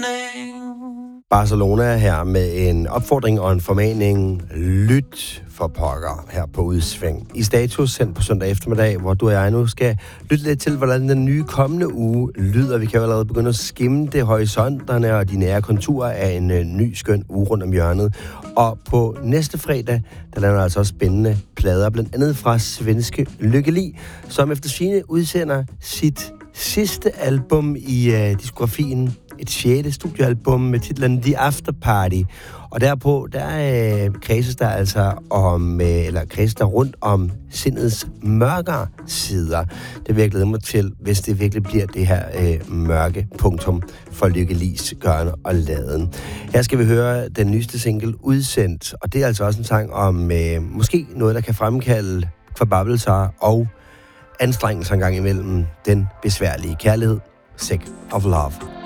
Barcelona her med en opfordring og en formaning. Lyt for pokker her på Udsving. I Status sendt på søndag eftermiddag, hvor du og jeg nu skal lytte lidt til, hvordan den nye kommende uge lyder. Vi kan jo allerede begynde at skimme det horisonterne og de nære konturer af en ny skøn uge rundt om hjørnet. Og på næste fredag, der lander altså også spændende plader, blandt andet fra svenske Lykke Li, som efter sigende udsender sit sidste album i diskografien. Et 6. studiealbum med titlen The After Party. Og derpå, der kredses der altså om, eller kredses der rundt om sindets mørkere sider. Det vil jeg glæde mig til, hvis det virkelig bliver det her mørke punktum for Lykke Li's gørne og laden. Her skal vi høre den nyeste single udsendt, og det er altså også en sang om måske noget, der kan fremkalde kvababelser og anstrengelser en gang imellem den besværlige kærlighed. Sick of Love.